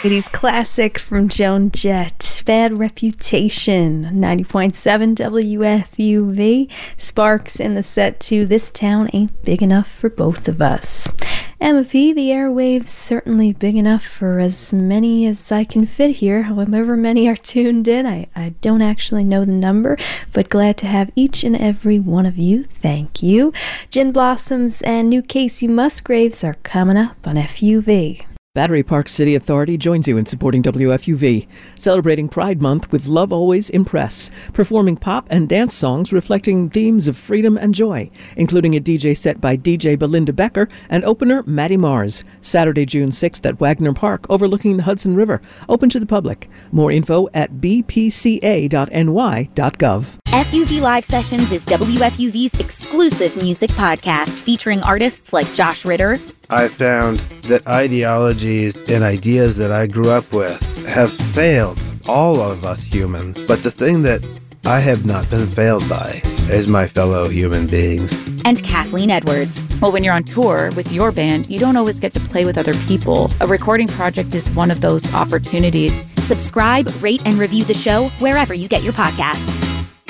80s classic from Joan Jett, Bad Reputation, 90.7 WFUV. Sparks in the set to This Town Ain't Big Enough for Both of Us. MFP, the airwaves certainly big enough for as many as I can fit here, however many are tuned in. I don't actually know the number, but glad to have each and every one of you. Thank you. Gin Blossoms and New Casey Musgraves are coming up on FUV. Battery Park City Authority joins you in supporting WFUV, celebrating Pride Month with Love Always Impress, performing pop and dance songs reflecting themes of freedom and joy, including a DJ set by DJ Belinda Becker and opener Maddie Mars, Saturday, June 6th at Wagner Park, overlooking the Hudson River, open to the public. More info at bpca.ny.gov. FUV Live Sessions is WFUV's exclusive music podcast featuring artists like Josh Ritter. I found that ideologies and ideas that I grew up with have failed all of us humans. But the thing that I have not been failed by is my fellow human beings. And Kathleen Edwards. Well, when you're on tour with your band, you don't always get to play with other people. A recording project is one of those opportunities. Subscribe, rate, and review the show wherever you get your podcasts.